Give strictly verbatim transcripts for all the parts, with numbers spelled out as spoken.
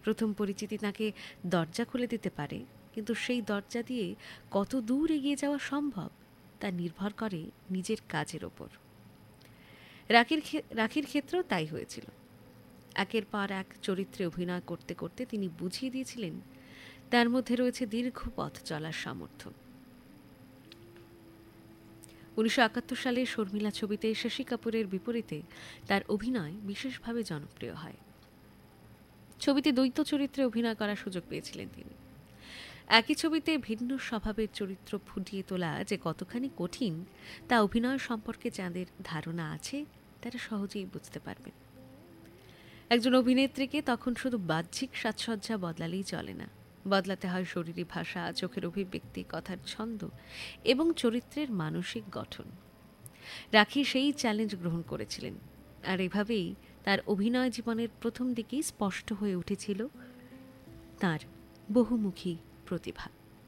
প্রথম পরিচিতি তাকে দরজা খুলে দিতে পারে, কিন্তু সেই দরজা দিয়ে কত দূর এগিয়ে যাওয়া সম্ভব তা নির্ভর করে নিজের কাজের ওপর। রাখির রাখির ক্ষেত্রেও তাই হয়েছিল। একের পর এক চরিত্রে অভিনয় করতে করতে তিনি বুঝিয়ে দিয়েছিলেন তার মধ্যে রয়েছে দীর্ঘ পথ চলার সামর্থ্য। উনিশশো একাত্তর সালে শর্মিলা ছবিতে শশী কাপুরের বিপরীতে তার অভিনয় বিশেষভাবে জনপ্রিয় হয়। ছবিতে দ্বৈত চরিত্রে অভিনয় করার সুযোগ পেয়েছিলেন তিনি। একই ছবিতে ভিন্ন স্বভাবের চরিত্র ফুটিয়ে তোলা যে কতখানি কঠিন তা অভিনয় সম্পর্কে যাদের ধারণা আছে তারা সহজেই বুঝতে পারবেন। একজন অভিনেত্রীকে তখন শুধু বাহ্যিক সাজসজ্জা বদলালেই চলে না, বদলাতে হয় শরীরী ভাষা, চোখের অভিব্যক্তি, কথার ছন্দ এবং চরিত্রের মানসিক গঠন। রাখি সেই চ্যালেঞ্জ গ্রহণ করেছিলেন, আর এভাবেই তার অভিনয় জীবনের প্রথম দিকেই স্পষ্ট হয়ে উঠেছিল তার বহুমুখী প্রতিভা।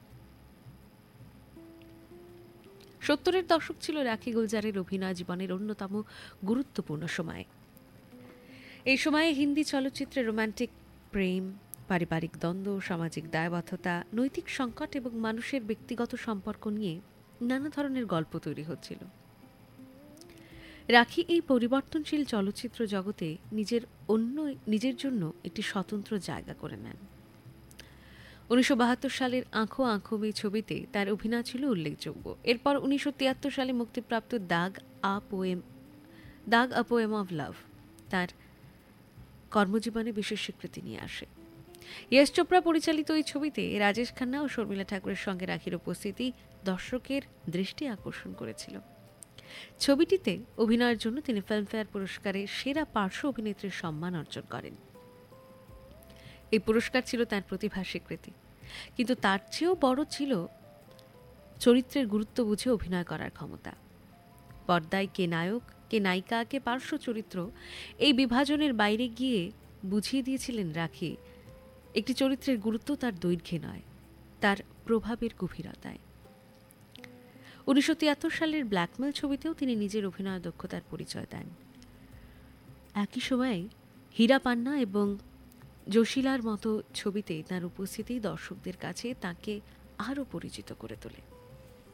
সত্তরের দশক ছিল রাখি গুলজারের অভিনয় জীবনের অন্যতম গুরুত্বপূর্ণ সময়। এই সময়ে হিন্দি চলচ্চিত্রে রোমান্টিক প্রেম, পারিবারিক দ্বন্দ্ব, সামাজিক দায়বদ্ধতা, নৈতিক সংকট এবং মানুষের ব্যক্তিগত সম্পর্ক নিয়ে নানা ধরনের গল্প তৈরি হচ্ছিল। রাখি এই পরিবর্তনশীল চলচ্চিত্র জগতে নিজের অন্য নিজের জন্য একটি স্বতন্ত্র জায়গা করে নেন। উনিশশো বাহাত্তর সালের আঁখো আঁখো মে ছবিতে তার অভিনয় ছিল উল্লেখযোগ্য। এরপর উনিশশো তিয়াত্তর সালে মুক্তিপ্রাপ্ত দাগ আ পোয়েম দাগ আ পোয়েম অব লাভ তার কর্মজীবনে বিশেষ স্বীকৃতি নিয়ে আসে। ইয়শ চোপড়া পরিচালিত এই ছবিতে রাজেশ খান্না ও শর্মিলা ঠাকুরের সঙ্গে রাখির উপস্থিতি দর্শকের দৃষ্টি আকর্ষণ করেছিল। ছবিটিতে অভিনয়ের জন্য তিনি ফিল্মফেয়ার পুরস্কারে সেরা পার্শ্ব অভিনেত্রীর সম্মান অর্জন করেন। এই পুরস্কার ছিল তার প্রতিভার স্বীকৃতি, কিন্তু তার চেয়েও বড় ছিল চরিত্রের গুরুত্ব বুঝে অভিনয় করার ক্ষমতা। পর্দায় কে নায়ক, কে নায়িকা, কে পার্শ্ব চরিত্র, এই বিভাজনের বাইরে গিয়ে বুঝিয়ে দিয়েছিলেন রাখি একটি চরিত্রের গুরুত্ব তার দৈর্ঘ্যে নয়, তার প্রভাবের গভীরতায়। উনিশশো তিয়াত্তর সালের ব্ল্যাকমেল ছবিতেও তিনি নিজের অভিনয় দক্ষতার পরিচয় দেন। একই সময়ে হীরা পান্না এবং জোশিলার মতো ছবিতে তার উপস্থিতি দর্শকদের কাছে তাকে আরও পরিচিত করে তোলে।